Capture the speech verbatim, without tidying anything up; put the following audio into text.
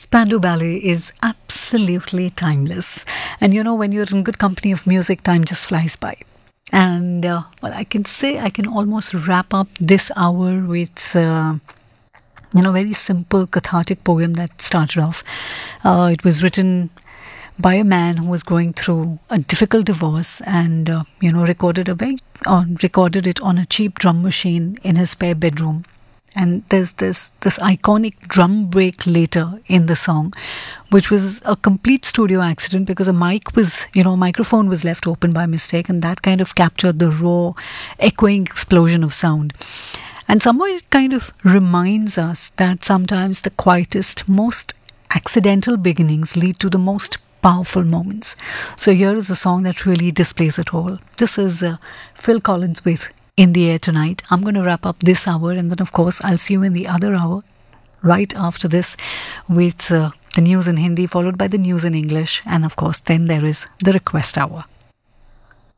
Spandau Ballet is absolutely timeless. And you know, when you're in good company of music, time just flies by. And uh, well, I can say I can almost wrap up this hour with. Uh, you know, very simple cathartic poem that started off. Uh, it was written by a man who was going through a difficult divorce, and uh, you know, recorded a very, uh, recorded it on a cheap drum machine in his spare bedroom. And there's this this iconic drum break later in the song, which was a complete studio accident because a mic was, you know, a microphone was left open by mistake, and that kind of captured the raw, echoing explosion of sound. And somehow it kind of reminds us that sometimes the quietest, most accidental beginnings lead to the most powerful moments. So here is a song that really displays it all. This is uh, Phil Collins with In the Air Tonight. I'm going to wrap up this hour, and then of course I'll see you in the other hour right after this with uh, the news in Hindi, followed by the news in English, and of course then there is the request hour.